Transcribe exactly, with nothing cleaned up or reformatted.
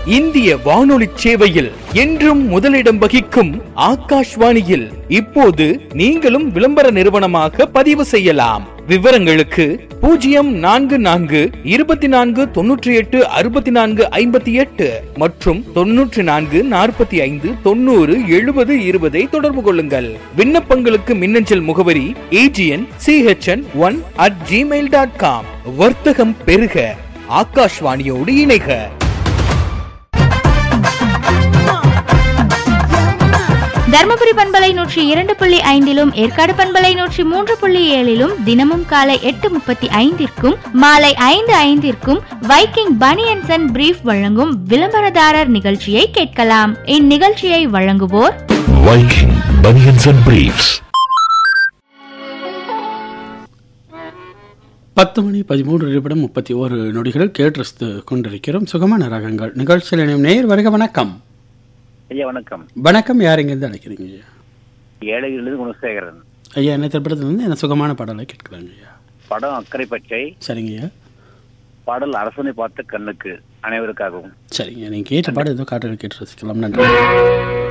இந்திய வானொலி சேவையில் என்றும் முதலிடம் வகிக்கும் ஆகாஷ்வாணியில் இப்போது நீங்களும் விளம்பர நிறுவனமாக பதிவு செய்யலாம். விவரங்களுக்கு பூஜ்ஜியம் நான்கு நான்கு இருபத்தி நான்கு தொன்னூற்றி எட்டு அறுபத்தி நான்கு ஐம்பத்தி எட்டு மற்றும் தொன்னூற்றி நான்கு நாற்பத்தி ஐந்து தொண்ணூறு எழுபது இருபதை தொடர்பு கொள்ளுங்கள். விண்ணப்பங்களுக்கு மின்னஞ்சல் முகவரி AGN CHN one at Gmail dot com. வர்த்தகம் பெருக, ஆகாஷ்வாணியோடு இணைக. தர்மபுரி பண்பலை நூற்றி இரண்டு புள்ளி ஐந்திலும் ஏற்காடு பண்பலை நூற்றி மூன்று புள்ளி ஏழிலும் தினமும் காலை எட்டு முப்பத்தி ஐந்திற்கும் மாலை ஐந்து ஐந்திற்கும் வைக்கிங் பனியன்ஸ் அண்ட் பிரீஃப் வழங்கும் விளம்பரதாரர் நிகழ்ச்சியை கேட்கலாம். இந்நிகழ்ச்சியை வழங்குவோர் வைக்கிங் பனியன்ஸ் அண்ட் பிரீஃப்ஸ். பத்து மணி பதிமூன்று நிமிடம் முப்பத்தி ஓரு நொடிகள் கேட்டு கொண்டிருக்கிறோம் சுகமான ராகங்கள் நிகழ்ச்சியில் இணையும் நேயர் வருக. வணக்கம். ஐயா வணக்கம். வணக்கம். யார் எங்கிருந்து அழைக்கிறீங்க ஐயா? ஏழைகளிலிருந்து குணசேகரன். ஐயா என்ன திரைப்படத்துல இருந்து என்ன சுகமான பாடலை கேட்கலாங்க ஐயா? படம் அக்கறை பச்சை. சரிங்க ஐயா. பாடல் அரசனை பார்த்த கண்ணுக்கு அனைவருக்காகவும். சரிங்க, நீங்க கேட்ட பாடம் ஏதோ காட்டுகள் கேட்டு ரசிக்கலாம். நன்றி.